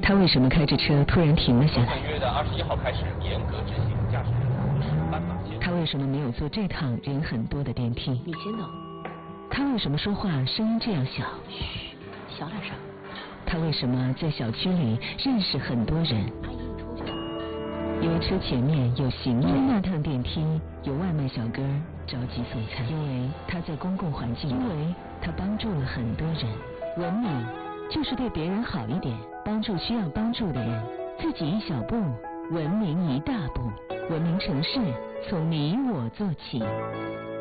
他为什么开着车突然停了下来？ 本月的21号开始严格执行驾驶人同时斑马线。 他为什么没有坐这趟人很多的电梯？ 你先走。 他为什么说话声音这样小？ 嘘，小点声。 他为什么在小区里认识很多人？ 阿姨，你出去。 因为车前面有行人，因为那趟电梯有外卖小哥着急送餐，因为他在公共环境，因为他帮助了很多人。文明就是对别人好一点，帮助需要帮助的人，自己一小步，文明一大步。文明城市从你我做起。